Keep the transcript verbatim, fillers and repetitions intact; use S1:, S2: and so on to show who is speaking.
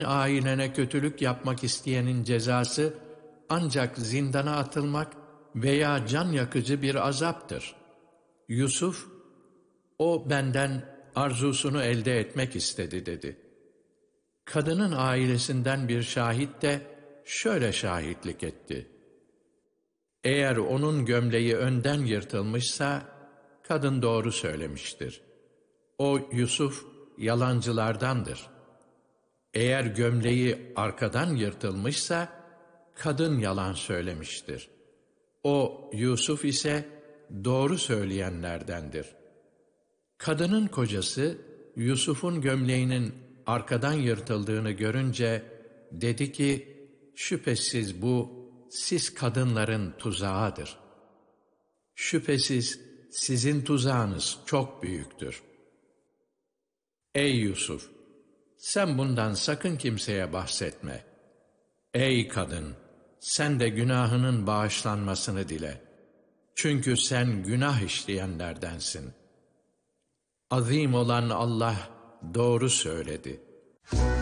S1: ailene kötülük yapmak isteyenin cezası ancak zindana atılmak veya can yakıcı bir azaptır. Yusuf, o benden arzusunu elde etmek istedi dedi. Kadının ailesinden bir şahit de şöyle şahitlik etti. Eğer onun gömleği önden yırtılmışsa, kadın doğru söylemiştir. O Yusuf yalancılardandır. Eğer gömleği arkadan yırtılmışsa, kadın yalan söylemiştir. O Yusuf ise doğru söyleyenlerdendir. Kadının kocası, Yusuf'un gömleğinin arkadan yırtıldığını görünce, dedi ki, şüphesiz bu, siz kadınların tuzağıdır. Şüphesiz sizin tuzağınız çok büyüktür. Ey Yusuf! Sen bundan sakın kimseye bahsetme. Ey kadın! Sen de günahının bağışlanmasını dile. Çünkü sen günah işleyenlerdensin. Azim olan Allah doğru söyledi.